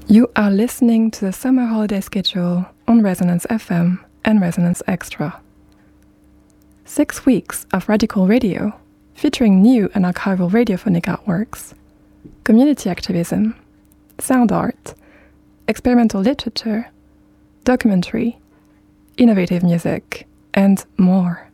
You are listening to the summer holiday schedule on Resonance FM and Resonance Extra. 6 weeks of radical radio, featuring new and archival radiophonic artworks, community activism, sound art, experimental literature, documentary, innovative music, and more.